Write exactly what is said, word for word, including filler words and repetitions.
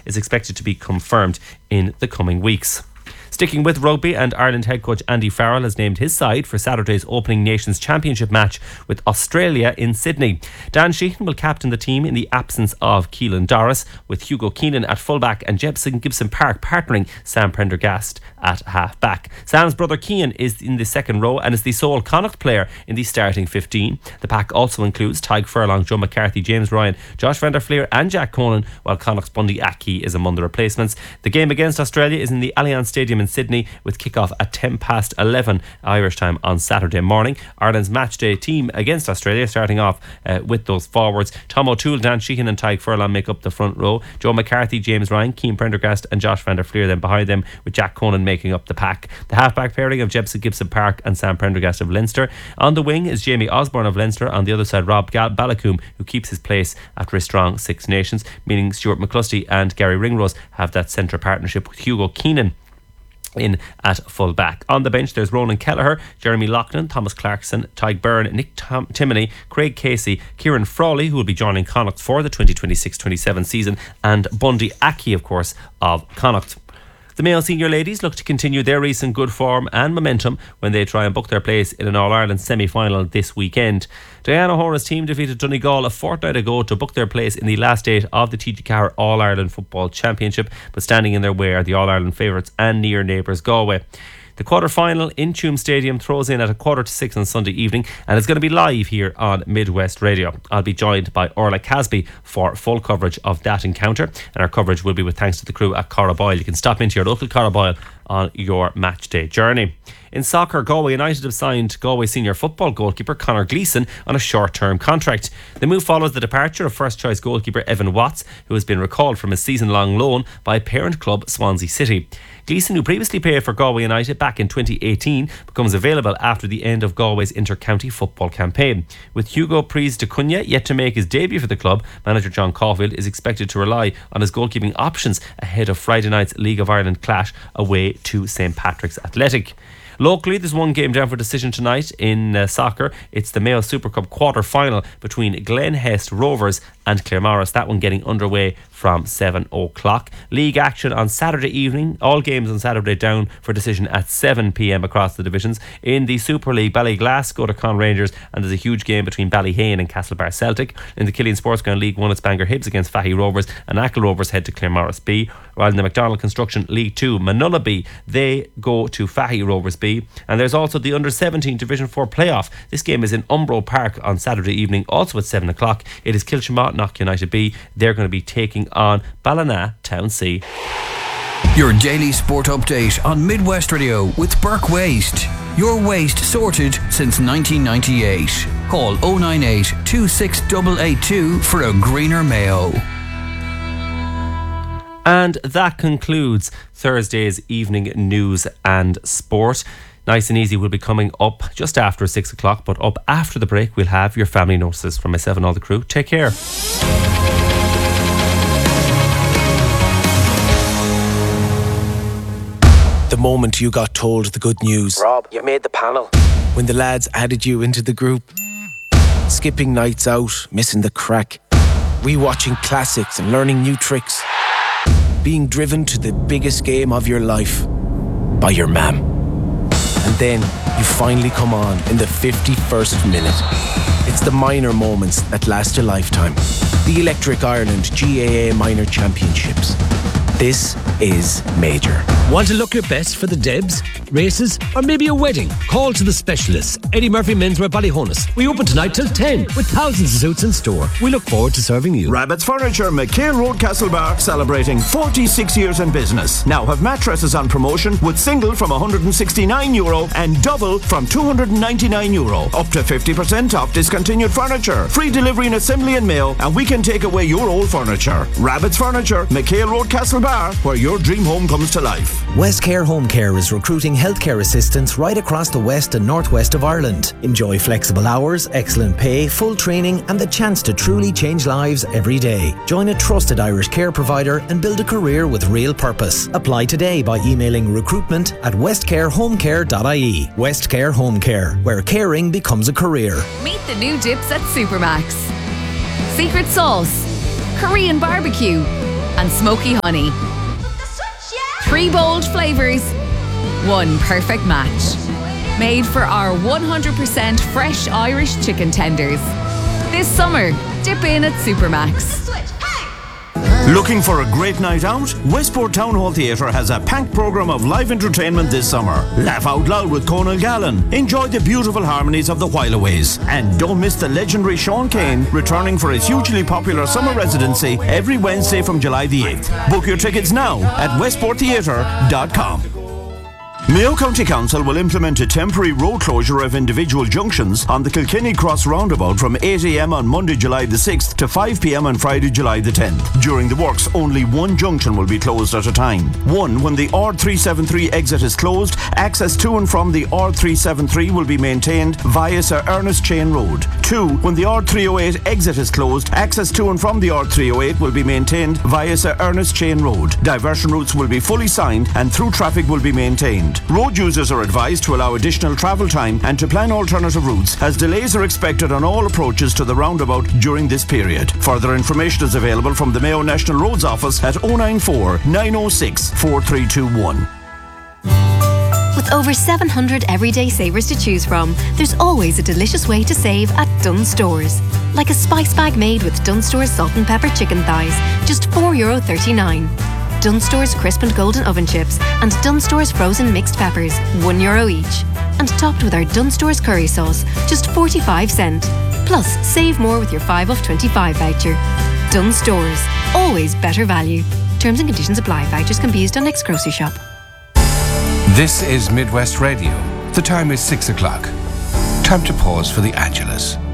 is expected to be confirmed in the coming weeks. Sticking with rugby, and Ireland head coach Andy Farrell has named his side for Saturday's opening Nations Championship match with Australia in Sydney. Dan Sheehan will captain the team in the absence of Keelan Doris, with Hugo Keenan at fullback and Jepson Gibson Park partnering Sam Prendergast at half-back. Sam's brother Cian is in the second row and is the sole Connacht player in the starting fifteen. The pack also includes Tyg Furlong, Joe McCarthy, James Ryan, Josh van der Fleer and Jack Conan, while Connacht's Bundy Aki is among the replacements. The game against Australia is in the Allianz Stadium in Sydney, with kick-off at ten past eleven Irish time on Saturday morning. Ireland's matchday team against Australia starting off uh, with those forwards. Tom O'Toole, Dan Sheehan and Tyg Furlong make up the front row. Joe McCarthy, James Ryan, Cian Prendergast and Josh van der Fleer then behind them, with Jack Conan making up the pack. The half-back pairing of Jepson Gibson Park and Sam Prendergast of Leinster. On the wing is Jamie Osborne of Leinster. On the other side, Rob Gal- Balakoom, who keeps his place after a strong Six Nations, meaning Stuart McCluskey and Gary Ringrose have that centre partnership with Hugo Keenan in at full back. On the bench there's Ronan Kelleher, Jeremy Loughlin, Thomas Clarkson, Tyg Byrne, Nick Tom- Timoney, Craig Casey, Kieran Frawley, who will be joining Connacht for the twenty twenty-six twenty-seven season, and Bundy Aki, of course, of Connacht. The Mayo senior ladies look to continue their recent good form and momentum when they try and book their place in an All-Ireland semi-final this weekend. Diana Hora's team defeated Donegal a fortnight ago to book their place in the last eight of the T G Carr All-Ireland Football Championship, but standing in their way are the All-Ireland favourites and near neighbours Galway. The quarter-final in Tuam Stadium throws in at a quarter to six on Sunday evening, and it's going to be live here on Midwest Radio. I'll be joined by Orla Casby for full coverage of that encounter, and our coverage will be with thanks to the crew at Carraboyle. You can stop into your local Carraboyle on your match day journey. In soccer, Galway United have signed Galway senior football goalkeeper Conor Gleeson on a short-term contract. The move follows the departure of first-choice goalkeeper Evan Watts, who has been recalled from his season-long loan by parent club Swansea City. Gleeson, who previously played for Galway United back in twenty eighteen, becomes available after the end of Galway's inter-county football campaign. With Hugo Pries de Cunha yet to make his debut for the club, manager John Caulfield is expected to rely on his goalkeeping options ahead of Friday night's League of Ireland clash away to St Patrick's Athletic. Locally, there's one game down for decision tonight in uh, soccer. It's the Mayo Super Cup quarter-final between Glen Hest Rovers and Claremorris. That one getting underway from seven o'clock. League action on Saturday evening. All games on Saturday down for decision at seven p.m. across the divisions. In the Super League, Ballyglass go to Con Rangers, and there's a huge game between Ballyhane and Castlebar Celtic. In the Killeen Sports Ground League one, it's Bangor Hibs against Fahy Rovers, and Achill Rovers head to Claremorris B. While in the McDonald Construction League two, Manula B, they go to Fahy Rovers B. And there's also the under seventeen Division four playoff. This game is in Umbro Park on Saturday evening, also at seven o'clock. It is Kilchimott Knock United B. They're going to be taking on Ballina Town C. Your daily sport update on Midwest Radio with Burke Waste. Your waste sorted since nineteen ninety-eight. Call oh nine eight, two six eight eight two for a greener Mayo. And that concludes Thursday's evening news and sport. Nice and Easy will be coming up just after six o'clock, but up after the break we'll have your family notices from myself and all the crew. Take care. The moment you got told the good news. Rob, you made the panel. When the lads added you into the group. Skipping nights out, missing the crack. Rewatching classics and learning new tricks. Being driven to the biggest game of your life by your mam. And then you finally come on in the fifty-first minute. It's the minor moments that last a lifetime. The Electric Ireland G A A Minor Championships. This is major. Want to look your best for the Debs, races, or maybe a wedding? Call to the specialists. Eddie Murphy Menswear Ballyhonus. We open tonight till ten with thousands of suits in store. We look forward to serving you. Rabbit's Furniture, McHale Road, Castlebar, celebrating forty-six years in business. Now have mattresses on promotion with single from one hundred sixty-nine euro and double from two hundred ninety-nine euro. Up to fifty percent off discontinued furniture. Free delivery and assembly in mail, and we can take away your old furniture. Rabbit's Furniture, McHale Road, Castlebar, where your dream home comes to life. Westcare Home Care is recruiting healthcare assistants right across the west and northwest of Ireland. Enjoy flexible hours, excellent pay, full training, and the chance to truly change lives every day. Join a trusted Irish care provider and build a career with real purpose. Apply today by emailing recruitment at westcarehomecare dot I E. Westcare Home Care, where caring becomes a career. Meet the new dips at Supermax. Secret sauce, Korean barbecue, and smoky honey. Three bold flavours, one perfect match. Made for our one hundred percent fresh Irish chicken tenders. This summer, dip in at Supermax. Looking for a great night out? Westport Town Hall Theatre has a packed programme of live entertainment this summer. Laugh out loud with Conal Gallen. Enjoy the beautiful harmonies of the Whileaways. And don't miss the legendary Sean Kane returning for his hugely popular summer residency every Wednesday from July the eighth. Book your tickets now at westport theatre dot com. Mayo County Council will implement a temporary road closure of individual junctions on the Kilkenny Cross roundabout from eight a m on Monday, July the sixth to five p m on Friday, July the tenth. During the works, only one junction will be closed at a time. One, when the R three seventy-three exit is closed, access to and from the R three seventy-three will be maintained via Sir Ernest Chain Road. Two, when the R three oh eight exit is closed, access to and from the R three oh eight will be maintained via Sir Ernest Chain Road. Diversion routes will be fully signed and through traffic will be maintained. Road users are advised to allow additional travel time and to plan alternative routes, as delays are expected on all approaches to the roundabout during this period. Further information is available from the Mayo National Roads Office at oh nine four, nine oh six, four three two one. With over seven hundred everyday savers to choose from, there's always a delicious way to save at Dunnes Stores. Like a spice bag made with Dunnes Stores salt and pepper chicken thighs, just four euro thirty-nine. Dunnes Stores crisp and golden oven chips and Dunnes Stores frozen mixed peppers, one euro each. And topped with our Dunnes Stores curry sauce, just forty-five cent. Plus, save more with your five off twenty-five voucher. Dunnes Stores, always better value. Terms and conditions apply. Vouchers can be used on next grocery shop. This is Midwest Radio. The time is six o'clock. Time to pause for the Angelus.